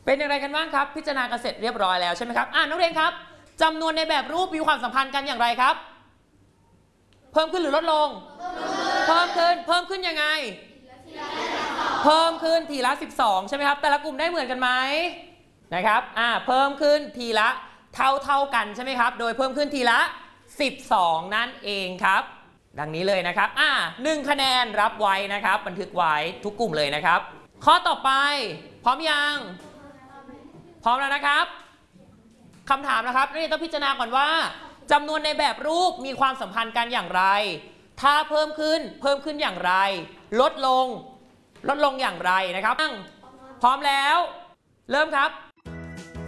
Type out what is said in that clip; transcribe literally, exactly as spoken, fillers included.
เป็นอย่างไรกันบ้างครับพิจารณากันเสร็จเรียบร้อยแล้วใช่ไหมครับอ่านักเรียนครับจำนวนในแบบรูปมีความสัมพันธ์กันอย่างไรครับเพิ่มขึ้นหรือลดลงเพิ่มขึ้นเพิ่มขึ้นยังไงเพิ่มขึ้นทีละสิบสองใช่ไหมครับแต่ละกลุ่มได้เหมือนกันไหมนะครับอ่าเพิ่มขึ้นทีละเท่าเท่ากันใช่ไหมครับโดยเพิ่มขึ้นทีละสิบสองนั่นเองครับดังนี้เลยนะครับอ่าหนึ่งคะแนนรับไว้นะครับบันทึกไว้ทุกกลุ่มเลยนะครับข้อต่อไปพร้อมยังพร้อมแล้วนะครับคำถามนะครับนักเรียนต้องพิจารณาก่อนว่าจำนวนในแบบรูปมีความสัมพันธ์กันอย่างไรถ้าเพิ่มขึ้นเพิ่มขึ้นอย่างไรลดลงลดลงอย่างไรนะครับพร้อมแล้วเริ่มครับ